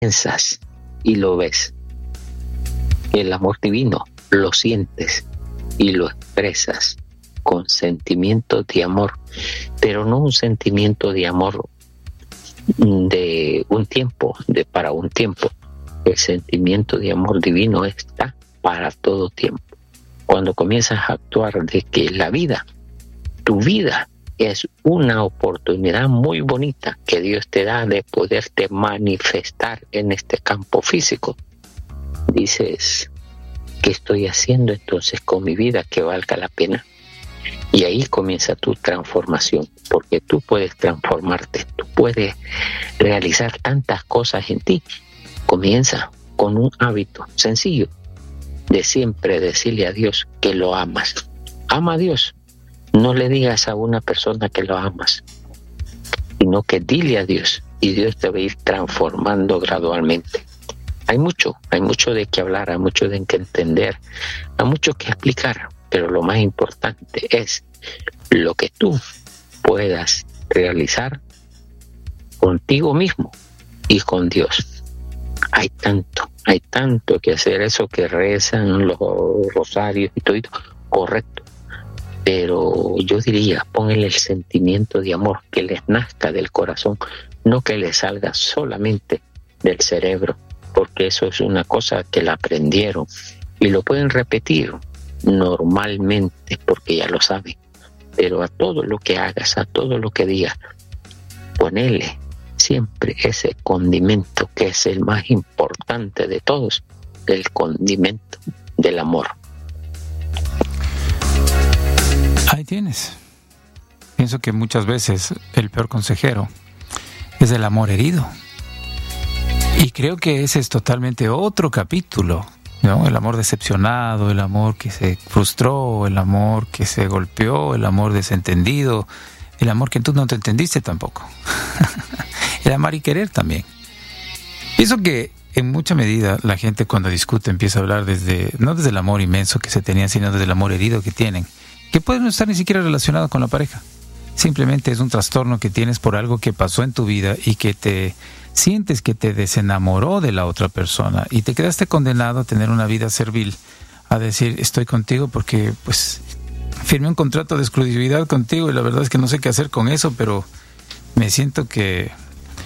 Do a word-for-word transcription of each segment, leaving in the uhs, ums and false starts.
piensas y lo ves. El amor divino lo sientes y lo expresas con sentimientos de amor, pero no un sentimiento de amor de un tiempo, de para un tiempo. El sentimiento de amor divino está para todo tiempo. Cuando comienzas a actuar de que la vida, tu vida, es una oportunidad muy bonita que Dios te da de poderte manifestar en este campo físico. Dices, ¿qué estoy haciendo entonces con mi vida que valga la pena? Y ahí comienza tu transformación, porque tú puedes transformarte, tú puedes realizar tantas cosas en ti. Comienza con un hábito sencillo de siempre decirle a Dios que lo amas. Ama a Dios. No le digas a una persona que lo amas, sino que dile a Dios y Dios te va a ir transformando gradualmente. Hay mucho, hay mucho de qué hablar, hay mucho de qué entender, hay mucho que explicar, pero lo más importante es lo que tú puedas realizar contigo mismo y con Dios. Hay tanto, hay tanto que hacer, eso que rezan los rosarios y todo, correcto. Pero yo diría, pónganle el sentimiento de amor que les nazca del corazón, no que les salga solamente del cerebro, porque eso es una cosa que la aprendieron y lo pueden repetir normalmente porque ya lo saben. Pero a todo lo que hagas, a todo lo que digas, ponele siempre ese condimento que es el más importante de todos, el condimento del amor. Ahí tienes. Pienso que muchas veces el peor consejero es el amor herido. Y creo que ese es totalmente otro capítulo, ¿no? El amor decepcionado, el amor que se frustró, el amor que se golpeó, el amor desentendido, el amor que tú no te entendiste tampoco. El amar y querer también. Pienso que en mucha medida la gente cuando discute empieza a hablar desde, no desde el amor inmenso que se tenía, sino desde el amor herido que tienen, que puede no estar ni siquiera relacionado con la pareja. Simplemente es un trastorno que tienes por algo que pasó en tu vida y que te sientes que te desenamoró de la otra persona y te quedaste condenado a tener una vida servil, a decir estoy contigo porque pues firmé un contrato de exclusividad contigo y la verdad es que no sé qué hacer con eso, pero me siento que eh,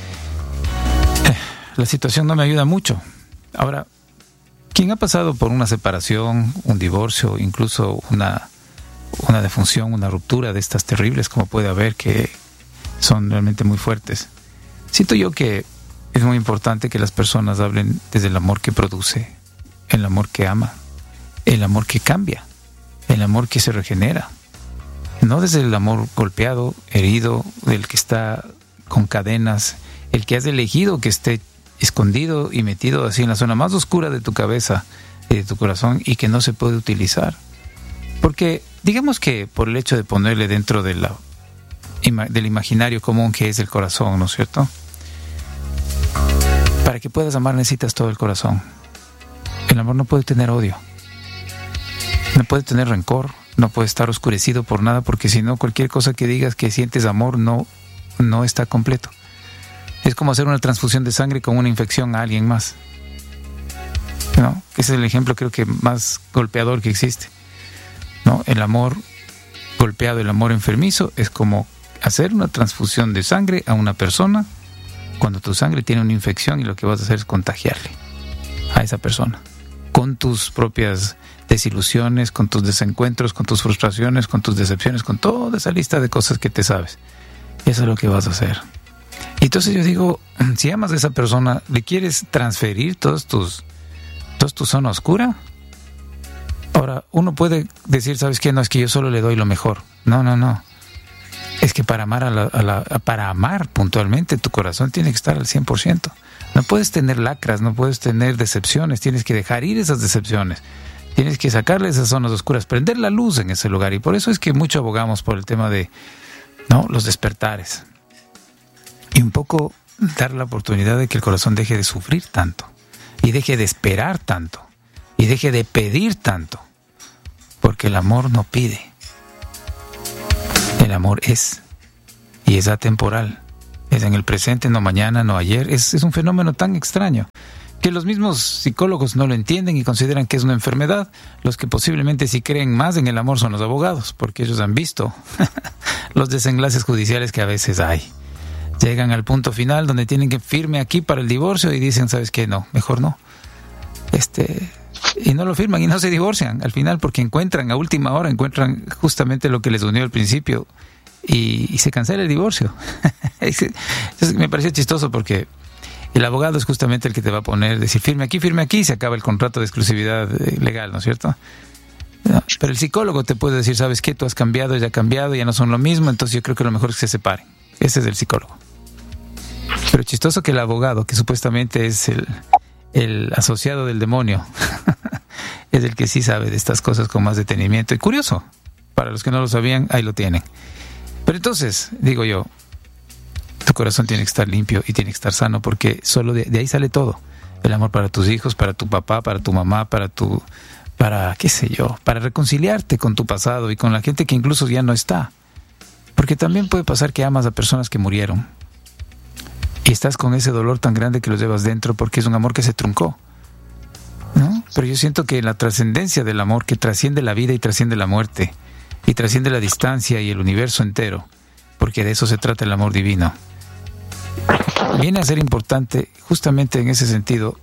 la situación no me ayuda mucho. Ahora, quien ha pasado por una separación, un divorcio, incluso una una defunción, una ruptura de estas terribles como puede haber, que son realmente muy fuertes, siento yo que es muy importante que las personas hablen desde el amor que produce, el amor que ama, el amor que cambia, el amor que se regenera, no desde el amor golpeado, herido, del que está con cadenas, el que has elegido que esté escondido y metido así en la zona más oscura de tu cabeza y de tu corazón y que no se puede utilizar. Porque digamos que por el hecho de ponerle dentro de la, del imaginario común que es el corazón, ¿no es cierto? Para que puedas amar necesitas todo el corazón. El amor no puede tener odio, no puede tener rencor, no puede estar oscurecido por nada, porque si no, cualquier cosa que digas que sientes amor no, no está completo. Es como hacer una transfusión de sangre con una infección a alguien más, ¿no? Ese es el ejemplo creo que más golpeador que existe, ¿no? El amor golpeado, el amor enfermizo es como hacer una transfusión de sangre a una persona cuando tu sangre tiene una infección y lo que vas a hacer es contagiarle a esa persona con tus propias desilusiones, con tus desencuentros, con tus frustraciones, con tus decepciones, con toda esa lista de cosas que te sabes. Eso es lo que vas a hacer. Y entonces yo digo, si amas a esa persona, ¿le quieres transferir todos tus, toda tu zona oscura? Ahora, uno puede decir, ¿sabes qué? No, es que yo solo le doy lo mejor. No, no, no. Es que para amar a la, a la, para amar puntualmente, tu corazón tiene que estar al cien por ciento. No puedes tener lacras, no puedes tener decepciones, tienes que dejar ir esas decepciones. Tienes que sacarle esas zonas oscuras, prender la luz en ese lugar. Y por eso es que mucho abogamos por el tema de, ¿no?, los despertares. Y un poco dar la oportunidad de que el corazón deje de sufrir tanto y deje de esperar tanto. Y deje de pedir tanto, porque el amor no pide. El amor es, y es atemporal. es en el presente, no mañana, no ayer. Es, es un fenómeno tan extraño que los mismos psicólogos no lo entienden y consideran que es una enfermedad. Los que posiblemente sí creen más en el amor son los abogados, porque ellos han visto los desenlaces judiciales que a veces hay. Llegan al punto final donde tienen que firme aquí para el divorcio y dicen, ¿sabes qué? No, mejor no. Este, y no lo firman y no se divorcian al final porque encuentran, a última hora, encuentran justamente lo que les unió al principio y, y se cancela el divorcio. Entonces, me pareció chistoso porque el abogado es justamente el que te va a poner, decir, firme aquí, firme aquí, y se acaba el contrato de exclusividad legal, ¿no es cierto? Pero el psicólogo te puede decir, ¿sabes qué? Tú has cambiado, ya ha cambiado, ya no son lo mismo, entonces yo creo que lo mejor es que se separen. Ese es el psicólogo. Pero chistoso que el abogado, que supuestamente es el, el asociado del demonio, es el que sí sabe de estas cosas con más detenimiento. Y curioso, para los que no lo sabían, ahí lo tienen. Pero entonces, digo yo, tu corazón tiene que estar limpio y tiene que estar sano, porque solo de, de ahí sale todo. El amor para tus hijos, para tu papá, para tu mamá, para tu, para qué sé yo, para reconciliarte con tu pasado y con la gente que incluso ya no está. Porque también puede pasar que amas a personas que murieron y estás con ese dolor tan grande que los llevas dentro porque es un amor que se truncó, ¿no? Pero yo siento que la trascendencia del amor, que trasciende la vida y trasciende la muerte y trasciende la distancia y el universo entero, porque de eso se trata el amor divino, viene a ser importante justamente en ese sentido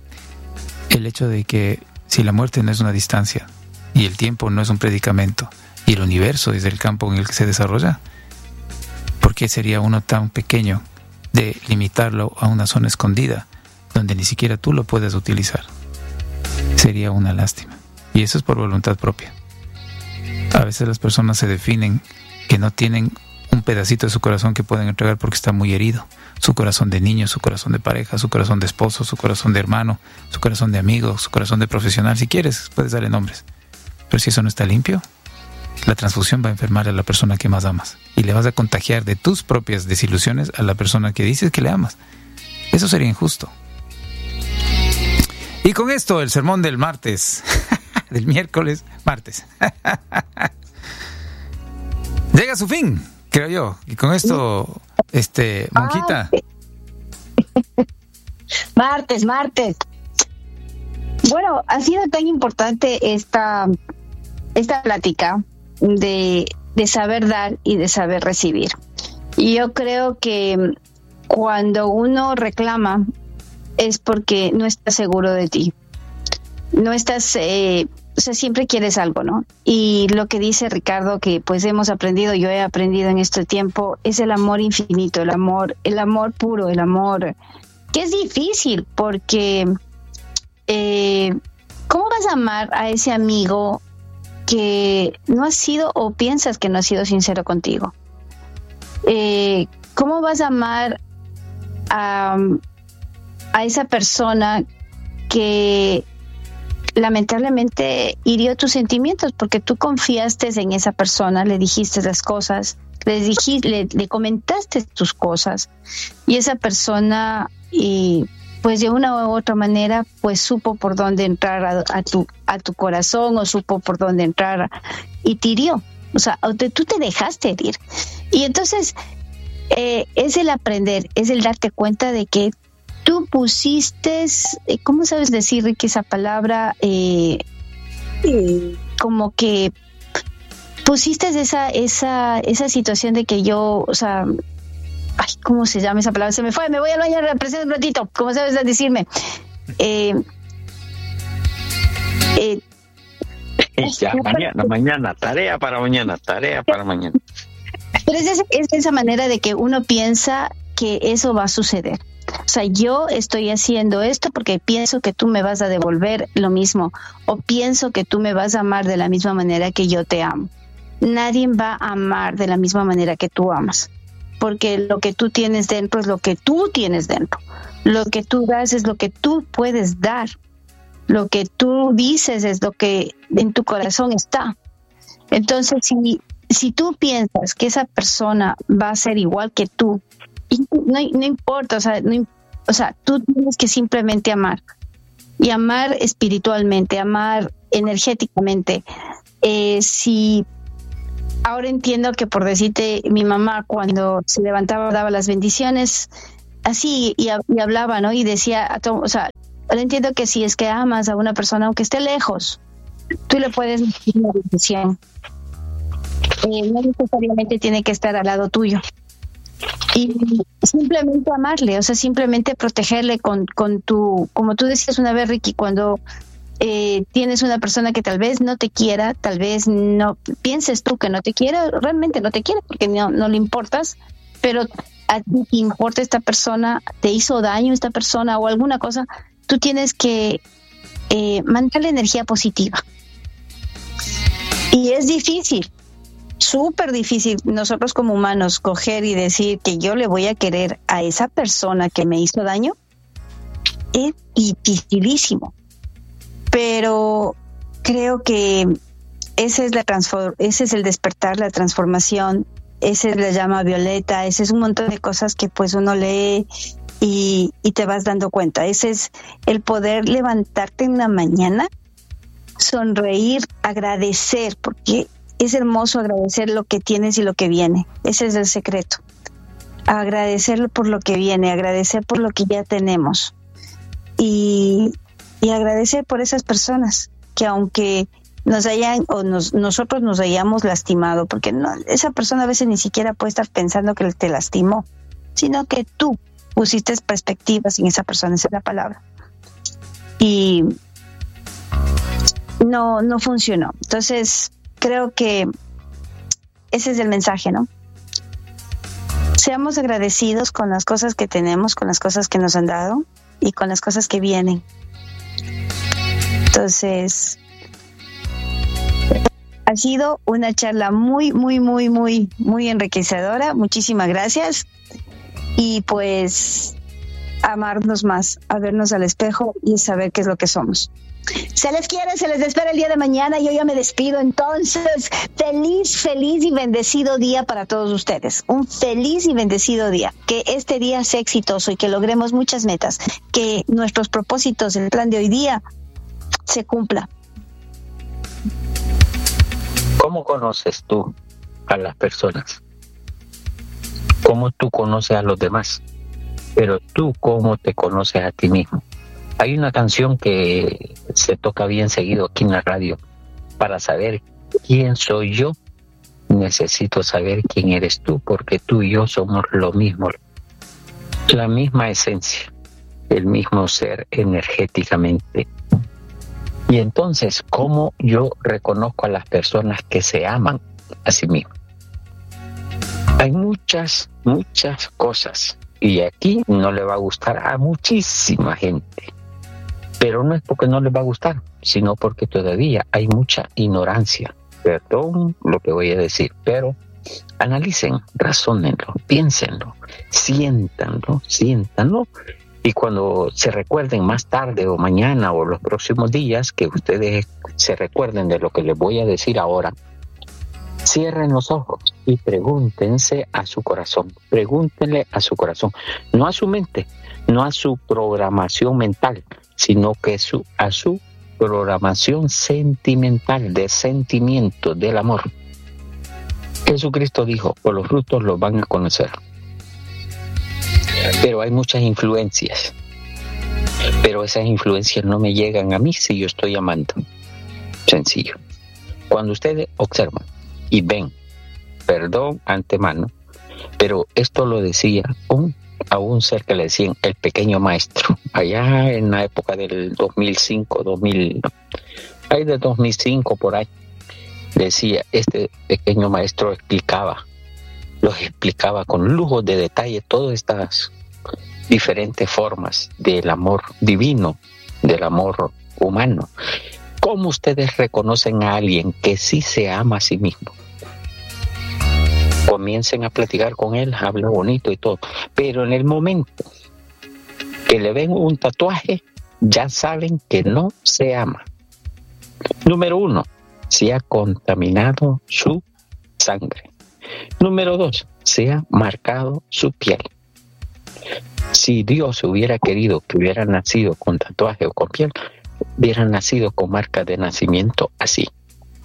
el hecho de que si la muerte no es una distancia y el tiempo no es un predicamento y el universo es el campo en el que se desarrolla, ¿por qué sería uno tan pequeño de limitarlo a una zona escondida donde ni siquiera tú lo puedes utilizar? Sería una lástima. Y eso es por voluntad propia. A veces las personas se definen que no tienen un pedacito de su corazón que pueden entregar porque está muy herido. Su corazón de niño, su corazón de pareja, su corazón de esposo, su corazón de hermano, su corazón de amigo, su corazón de profesional. Si quieres, puedes darle nombres. Pero si eso no está limpio, la transfusión va a enfermar a la persona que más amas. Y le vas a contagiar de tus propias desilusiones a la persona que dices que le amas. Eso sería injusto. Y con esto, el sermón del martes, del miércoles, martes, llega a su fin, creo yo. Y con esto, este, monjita. Martes, martes. Bueno, ha sido tan importante esta, esta plática de, de saber dar y de saber recibir. Y yo creo que cuando uno reclama es porque no estás seguro de ti. No estás, eh, o sea, siempre quieres algo, ¿no? Y lo que dice Ricardo, que pues hemos aprendido, yo he aprendido en este tiempo, es el amor infinito, el amor, el amor puro, el amor que es difícil porque eh, ¿cómo vas a amar a ese amigo que no ha sido o piensas que no ha sido sincero contigo? Eh, ¿Cómo vas a amar a, a esa persona que lamentablemente hirió tus sentimientos porque tú confiaste en esa persona, le dijiste las cosas, le, dijiste, le, le comentaste tus cosas y esa persona y pues de una u otra manera pues supo por dónde entrar a, a tu a tu corazón o supo por dónde entrar y te hirió, o sea, te, tú te dejaste herir y entonces eh, es el aprender, es el darte cuenta de que tú pusiste, ¿cómo sabes decir, Ricky, esa palabra? Eh, eh, como que pusiste esa esa esa situación de que yo, o sea, ay, ¿cómo se llama esa palabra? Se me fue, me voy al baño, presenta un ratito, ¿cómo sabes decirme? Eh, eh, ya, mañana, mañana, tarea para mañana, tarea para mañana. Pero es, esa, es esa manera de que uno piensa que eso va a suceder. O sea, yo estoy haciendo esto porque pienso que tú me vas a devolver lo mismo o pienso que tú me vas a amar de la misma manera que yo te amo. Nadie va a amar de la misma manera que tú amas, porque lo que tú tienes dentro es lo que tú tienes dentro. Lo que tú das es lo que tú puedes dar. Lo que tú dices es lo que en tu corazón está. Entonces, si, si tú piensas que esa persona va a ser igual que tú, No, no importa, o sea, no, o sea, tú tienes que simplemente amar y amar espiritualmente, amar energéticamente. Eh, si ahora entiendo que, por decirte, mi mamá cuando se levantaba daba las bendiciones así y, y hablaba, ¿no? Y decía, a todo, o sea, ahora entiendo que si es que amas a una persona, aunque esté lejos, tú le puedes decir una bendición. Eh, no necesariamente tiene que estar al lado tuyo. Y simplemente amarle, o sea, simplemente protegerle con, con tu, como tú decías una vez, Ricky, cuando eh, tienes una persona que tal vez no te quiera, tal vez no pienses tú que no te quiere, realmente no te quiere porque no, no le importas, pero a ti te importa esta persona, te hizo daño esta persona o alguna cosa, tú tienes que eh, mandarle energía positiva. Y es difícil. Súper difícil nosotros como humanos coger y decir que yo le voy a querer a esa persona que me hizo daño. Es dificilísimo. Pero creo que ese es la transform- ese es el despertar, la transformación, esa es la llama violeta, ese es un montón de cosas que pues uno lee y, y te vas dando cuenta. Ese es el poder levantarte en la mañana, sonreír, agradecer, porque es hermoso agradecer lo que tienes y lo que viene. Ese es el secreto. Agradecer por lo que viene, agradecer por lo que ya tenemos. Y, y agradecer por esas personas que aunque nos hayan o nos, nosotros nos hayamos lastimado, porque no, esa persona a veces ni siquiera puede estar pensando que te lastimó, sino que tú pusiste perspectivas en esa persona, esa es la palabra. Y no, no funcionó. Entonces, creo que ese es el mensaje, ¿no? Seamos agradecidos con las cosas que tenemos, con las cosas que nos han dado y con las cosas que vienen. Entonces, ha sido una charla muy, muy, muy, muy, muy enriquecedora. Muchísimas gracias. Y pues, amarnos más, a vernos al espejo y saber qué es lo que somos. Se les quiere, se les espera el día de mañana. Yo ya me despido. Entonces, feliz, feliz y bendecido día para todos ustedes. Un feliz y bendecido día. Que este día sea exitoso y que logremos muchas metas. Que nuestros propósitos, el plan de hoy día, se cumpla. ¿Cómo conoces tú a las personas? ¿Cómo tú conoces a los demás? Pero tú, ¿cómo te conoces a ti mismo? Hay una canción que se toca bien seguido aquí en la radio. Para saber quién soy yo, necesito saber quién eres tú, porque tú y yo somos lo mismo, la misma esencia, el mismo ser energéticamente. Y entonces, ¿cómo yo reconozco a las personas que se aman a sí mismas? Hay muchas, muchas cosas, y aquí no le va a gustar a muchísima gente. Pero no es porque no les va a gustar, sino porque todavía hay mucha ignorancia. Perdón lo que voy a decir, pero analicen, razónenlo, piénsenlo, siéntanlo, siéntanlo. Y cuando se recuerden más tarde o mañana o los próximos días, que ustedes se recuerden de lo que les voy a decir ahora, cierren los ojos y pregúntense a su corazón. Pregúntenle a su corazón, no a su mente, no a su programación mental, sino que su, a su programación sentimental, de sentimiento, del amor. Jesucristo dijo, por los frutos los van a conocer. Pero hay muchas influencias. Pero esas influencias no me llegan a mí si yo estoy amando. Sencillo. Cuando ustedes observan y ven, perdón antemano, pero esto lo decía un a un ser que le decían el pequeño maestro, allá en la época del dos mil cinco, dos mil, ahí de dos mil cinco por ahí, decía, este pequeño maestro explicaba, los explicaba con lujo de detalle todas estas diferentes formas del amor divino, del amor humano. ¿Cómo ustedes reconocen a alguien que sí se ama a sí mismo? Comiencen a platicar con él, habla bonito y todo, pero en el momento que le ven un tatuaje, ya saben que no se ama. Número uno, se ha contaminado su sangre. Número dos, se ha marcado su piel. Si Dios hubiera querido que hubiera nacido con tatuaje o con piel, hubiera nacido con marca de nacimiento así.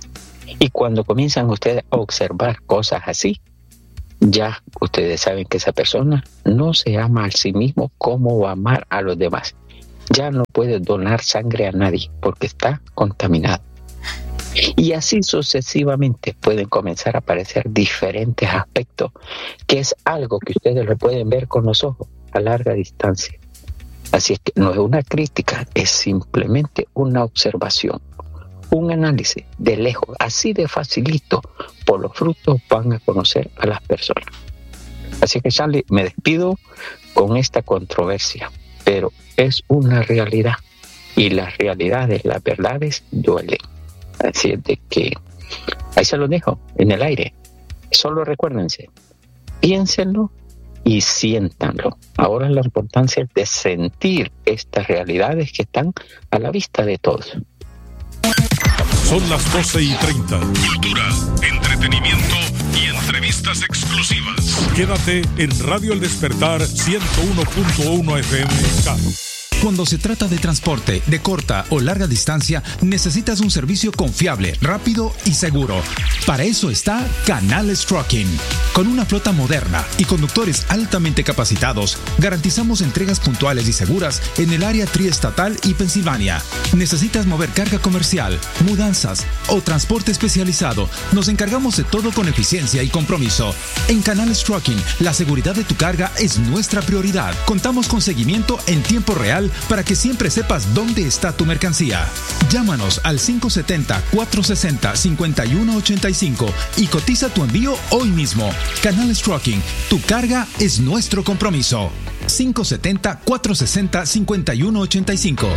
Y cuando comienzan ustedes a observar cosas así, ya ustedes saben que esa persona no se ama a sí mismo como va a amar a los demás. Ya no puede donar sangre a nadie porque está contaminado. Y así sucesivamente pueden comenzar a aparecer diferentes aspectos, que es algo que ustedes lo pueden ver con los ojos a larga distancia. Así es que no es una crítica, es simplemente una observación, un análisis de lejos, así de facilito. Por los frutos van a conocer a las personas. Así que, Charlie, me despido con esta controversia, pero es una realidad y las realidades, las verdades duelen. Así es de que ahí se lo dejo en el aire. Solo recuérdense, piénsenlo y siéntanlo. Ahora la importancia es de sentir estas realidades que están a la vista de todos. Son las doce y treinta. Cultura, entretenimiento y entrevistas exclusivas. Quédate en Radio El Despertar ciento uno punto uno F M K. Cuando se trata de transporte de corta o larga distancia, necesitas un servicio confiable, rápido y seguro. Para eso está Canales Trucking. Con una flota moderna y conductores altamente capacitados, garantizamos entregas puntuales y seguras en el área triestatal y Pensilvania. ¿Necesitas mover carga comercial, mudanzas o transporte especializado? Nos encargamos de todo con eficiencia y compromiso. En Canales Trucking, la seguridad de tu carga es nuestra prioridad. Contamos con seguimiento en tiempo real para que siempre sepas dónde está tu mercancía. Llámanos al cinco siete cero, cuatro seis cero, cinco uno ocho cinco y cotiza tu envío hoy mismo. Canales Trucking, tu carga es nuestro compromiso. cinco siete cero, cuatro seis cero, cinco uno ocho cinco.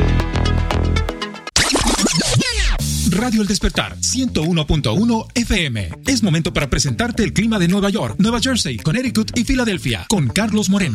Radio El Despertar, ciento uno punto uno F M. Es momento para presentarte el clima de Nueva York, Nueva Jersey, Connecticut y Filadelfia con Carlos Moreno.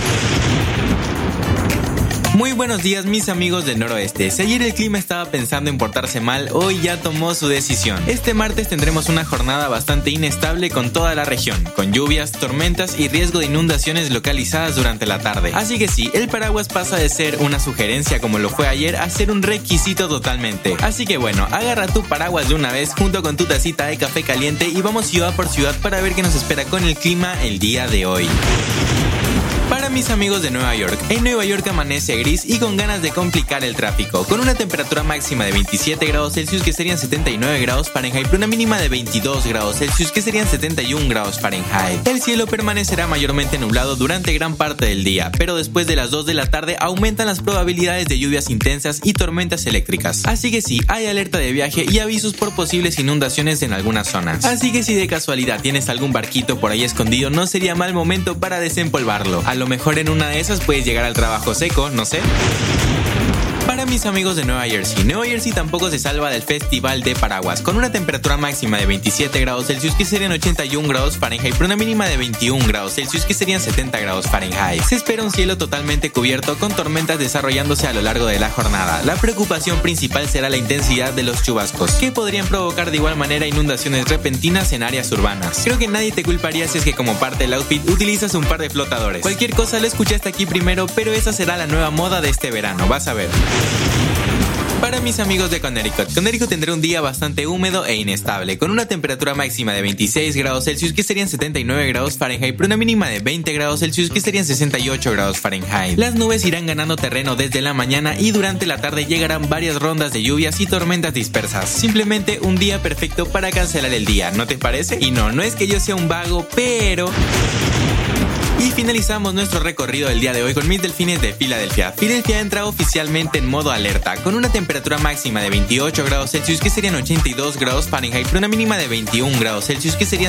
Muy buenos días, mis amigos del noroeste. Si ayer el clima estaba pensando en portarse mal, hoy ya tomó su decisión. Este martes tendremos una jornada bastante inestable con toda la región, con lluvias, tormentas y riesgo de inundaciones localizadas durante la tarde. Así que sí, el paraguas pasa de ser una sugerencia como lo fue ayer a ser un requisito totalmente. Así que bueno, agarra tu paraguas de una vez junto con tu tacita de café caliente y vamos ciudad por ciudad para ver qué nos espera con el clima el día de hoy. Para mis amigos de Nueva York, en Nueva York amanece gris y con ganas de complicar el tráfico, con una temperatura máxima de veintisiete grados Celsius que serían setenta y nueve grados Fahrenheit, una mínima de veintidós grados Celsius que serían setenta y un grados Fahrenheit. El cielo permanecerá mayormente nublado durante gran parte del día, pero después de las dos de la tarde aumentan las probabilidades de lluvias intensas y tormentas eléctricas. Así que sí, hay alerta de viaje y avisos por posibles inundaciones en algunas zonas. Así que si de casualidad tienes algún barquito por ahí escondido, no sería mal momento para desempolvarlo. A lo mejor en una de esas puedes llegar al trabajo seco, no sé. Para mis amigos de Nueva Jersey, Nueva Jersey tampoco se salva del Festival de Paraguas, con una temperatura máxima de veintisiete grados Celsius que serían ochenta y un grados Fahrenheit, pero una mínima de veintiún grados Celsius que serían setenta grados Fahrenheit. Se espera un cielo totalmente cubierto con tormentas desarrollándose a lo largo de la jornada. La preocupación principal será la intensidad de los chubascos, que podrían provocar de igual manera inundaciones repentinas en áreas urbanas. Creo que nadie te culparía si es que como parte del outfit utilizas un par de flotadores. Cualquier cosa lo escuchaste aquí primero, pero esa será la nueva moda de este verano, vas a ver. Para mis amigos de Connecticut, Connecticut tendrá un día bastante húmedo e inestable, con una temperatura máxima de veintiséis grados Celsius que serían setenta y nueve grados Fahrenheit, pero una mínima de veinte grados Celsius que serían sesenta y ocho grados Fahrenheit. Las nubes irán ganando terreno desde la mañana y durante la tarde llegarán varias rondas de lluvias y tormentas dispersas. Simplemente un día perfecto para cancelar el día, ¿no te parece? Y no, no es que yo sea un vago, pero... Y finalizamos nuestro recorrido del día de hoy con mis delfines de Filadelfia. Filadelfia entra oficialmente en modo alerta, con una temperatura máxima de veintiocho grados Celsius que serían ochenta y dos grados Fahrenheit, pero una mínima de veintiún grados Celsius que serían